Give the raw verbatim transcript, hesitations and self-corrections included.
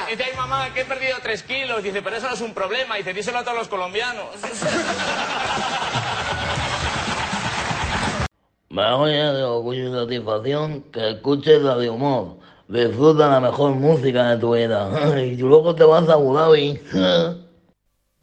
Dice, ay mamá, que he perdido tres kilos. Dice, pero eso no es un problema. Dice, díselo a todos los colombianos. Me llena de orgullo y satisfacción que escuches la de humor. Disfruta la mejor música de tu vida. Y luego te vas a Abu Dhabi.